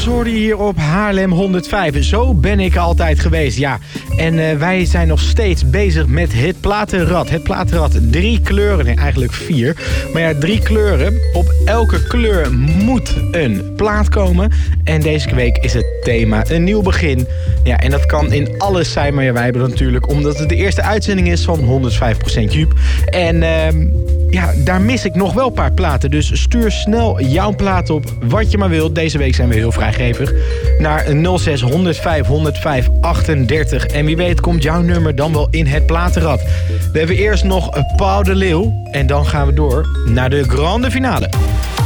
hoorde je hier op Haarlem 105. Zo ben ik altijd geweest, ja. En wij zijn nog steeds bezig met het platenrad. Het platenrad, 3 kleuren, nee eigenlijk 4. Maar ja, 3 kleuren. Op elke kleur moet een plaat komen. En deze week is het thema een nieuw begin. Ja, en dat kan in alles zijn, maar ja, wij hebben dat natuurlijk omdat het de eerste uitzending is van 105% Joep. En ja, daar mis ik nog wel een paar platen. Dus stuur snel jouw plaat op, wat je maar wilt. Deze week zijn we heel vrijgevig. Naar 06 105 105 38. En wie weet komt jouw nummer dan wel in het platenrad. We hebben eerst nog Paul de Leeuw. En dan gaan we door naar de grande finale.